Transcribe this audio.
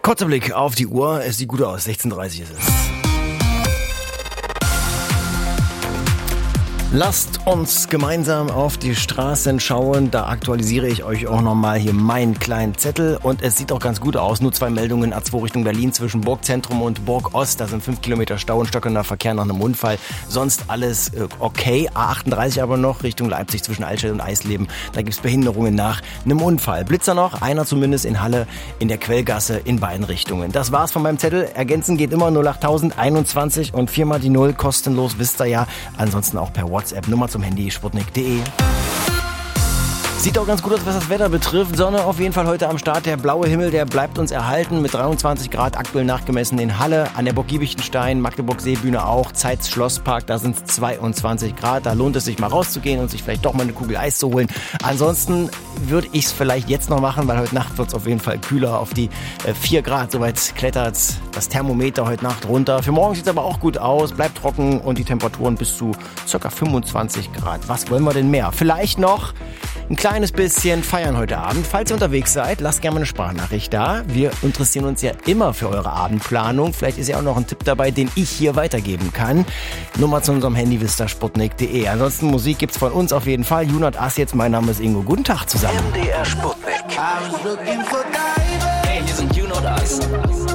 Kurzer Blick auf die Uhr. Es sieht gut aus. 16:30 ist es. Lasst uns gemeinsam auf die Straßen schauen. Da aktualisiere ich euch auch nochmal hier meinen kleinen Zettel. Und es sieht auch ganz gut aus. Nur 2 Meldungen A2 Richtung Berlin zwischen Burgzentrum und Burg Ost. Da sind 5 Kilometer Stau und stockender Verkehr nach einem Unfall. Sonst alles okay. A38 aber noch Richtung Leipzig zwischen Altstadt und Eisleben. Da gibt's Behinderungen nach einem Unfall. Blitzer noch, einer zumindest in Halle in der Quellgasse in beiden Richtungen. Das war's von meinem Zettel. Ergänzen geht immer 08021 und 4 mal die 0 kostenlos, wisst ihr ja. Ansonsten auch per WhatsApp, Nummer zum Handy, sputnik.de. Sieht auch ganz gut aus, was das Wetter betrifft. Sonne auf jeden Fall heute am Start. Der blaue Himmel, der bleibt uns erhalten mit 23 Grad aktuell nachgemessen in Halle. An der Burg Giebichenstein, Magdeburg Seebühne auch. Zeitz Schlosspark, da sind es 22 Grad. Da lohnt es sich mal rauszugehen und sich vielleicht doch mal eine Kugel Eis zu holen. Ansonsten würde ich es vielleicht jetzt noch machen, weil heute Nacht wird es auf jeden Fall kühler auf die 4 Grad. Soweit klettert das Thermometer heute Nacht runter. Für morgen sieht es aber auch gut aus. Bleibt trocken und die Temperaturen bis zu ca. 25 Grad. Was wollen wir denn mehr? Vielleicht noch ein kleines bisschen feiern heute Abend. Falls ihr unterwegs seid, lasst gerne eine Sprachnachricht da. Wir interessieren uns ja immer für eure Abendplanung. Vielleicht ist ja auch noch ein Tipp dabei, den ich hier weitergeben kann. Nummer zu unserem Handy sputnik.de. Ansonsten Musik gibt's von uns auf jeden Fall. Junot Ass jetzt, mein Name ist Ingo. Guten Tag zusammen. MDR Sputnik. Hey, wir sind Junot Ass.